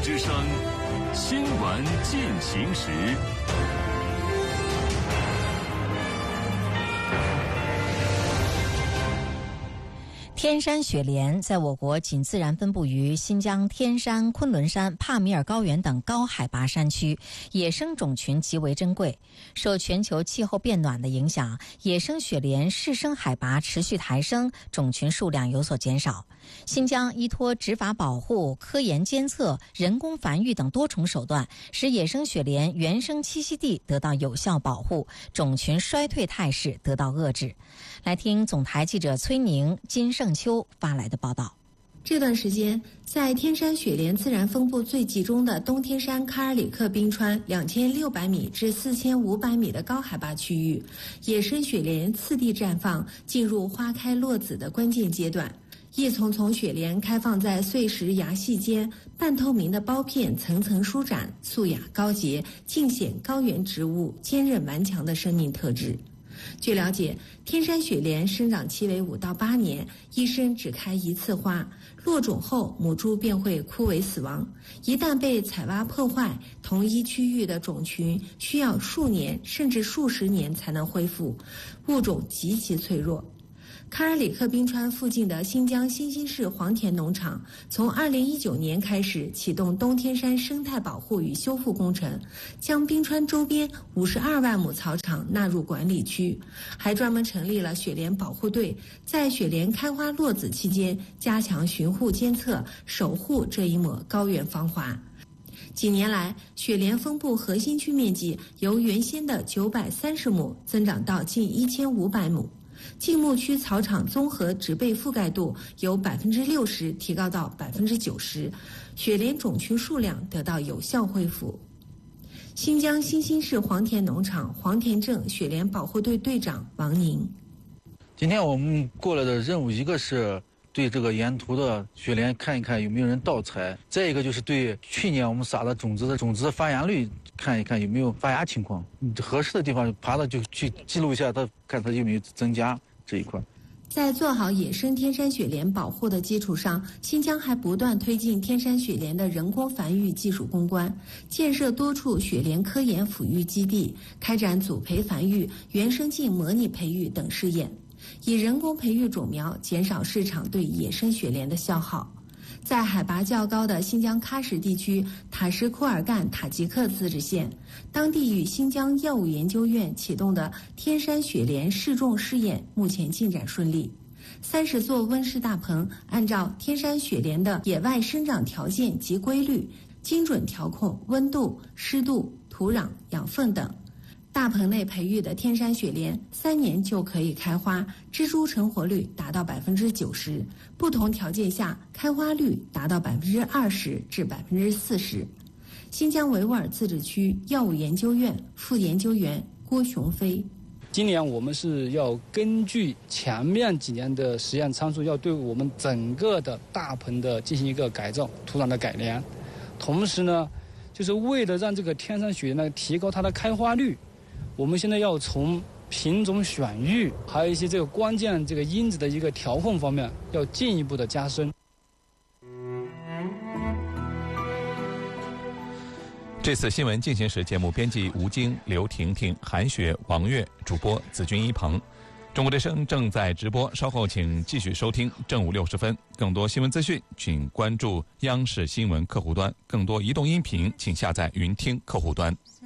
之声，新闻进行时。 天山雪莲在我国仅自然分布于新疆天山、昆仑山、帕米尔高原等高海拔山区，野生种群极为珍贵。受全球气候变暖的影响，野生雪莲适生海拔持续抬升，种群数量有所减少。新疆依托执法保护、科研监测、人工繁育等多重手段，使野生雪莲原生栖息地得到有效保护，种群衰退态势得到遏制。来听总台记者崔宁、金盛秋发来的报道。 这段时间，在天山雪莲自然分布最集中的东天山喀尔里克冰川2600米至4500米的高海拔区域，野生雪莲次第绽放，进入花开落籽的关键阶段。一丛丛雪莲开放在碎石崖隙间，半透明的苞片层层舒展，素雅高洁，尽显高原植物坚韧顽强的生命特质。据了解，天山雪莲生长期为5到8年，一生只开一次花，落种后母株便会枯萎死亡。一旦被采挖破坏，同一区域的种群需要数年甚至数十年才能恢复，物种极其脆弱。喀尔里克冰川附近的新疆新兴市黄田农场，从2019年开始启动东天山生态保护与修复工程，将冰川周边52万亩草场纳入管理区，还专门成立了雪莲保护队，在雪莲开花落籽期间加强巡护监测，守护这一抹高原芳华。几年来，雪莲分布核心区面积由原先的930亩增长到近1500亩。禁牧区草场综合植被覆盖度由60%提高到90%，雪莲种群数量得到有效恢复。新疆新兴市黄田农场黄田镇雪莲保护队队长王宁： 今天我们过来的任务，一个是对这个沿途的雪莲看一看有没有人盗采，再一个就是对去年我们撒的种子发芽率看一看有没有发芽情况，合适的地方爬到就去记录一下它，看它有没有增加这一块。 在做好野生天山雪莲保护的基础上，新疆还不断推进天山雪莲的人工繁育技术攻关，建设多处雪莲科研抚育基地，开展组培繁育、原生境模拟培育等试验，以人工培育种苗，减少市场对野生雪莲的消耗。在海拔较高的新疆喀什地区塔什库尔干塔吉克自治县，当地与新疆药物研究院启动的天山雪莲试种试验目前进展顺利。30座温室大棚按照天山雪莲的野外生长条件及规律，精准调控温度、湿度、土壤、养分等。大棚内培育的天山雪莲3年就可以开花，植株成活率达到90%，不同条件下开花率达到20%至40%。新疆维吾尔自治区药物研究院副研究员郭雄飞： 今年我们是要根据前面几年的实验参数，要对我们整个的大棚的进行一个改造、土壤的改良，同时呢，就是为了让这个天山雪莲呢提高它的开花率，我们现在要从品种选育，还有一些这个关键这个因子的一个调控方面，要进一步的加深。 这次新闻进行时节目编辑吴京、刘婷婷、韩雪、王悦，主播子君一鹏。中国之声正在直播，稍后请继续收听正午60分。更多新闻资讯，请关注央视新闻客户端；更多移动音频，请下载云听客户端。